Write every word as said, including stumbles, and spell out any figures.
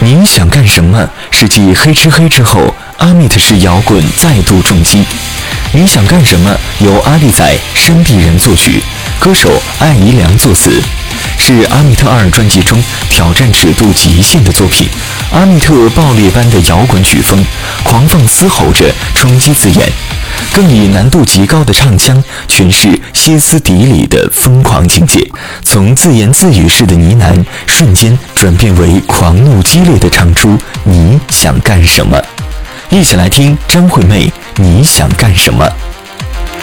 你想干什么？是继黑吃黑之后，阿密特式摇滚再度重击。你想干什么？由阿力仔、山地人作曲，歌手艾怡良作词，是阿密特二专辑中挑战尺度极限的作品。阿密特爆裂般的摇滚曲风，狂放嘶吼着，冲击字眼，更以难度极高的唱腔诠释歇斯底里的疯狂境界，从自言自语式的呢喃瞬间转变为狂怒激烈的唱出你想干什么。一起来听张惠妹你想干什么。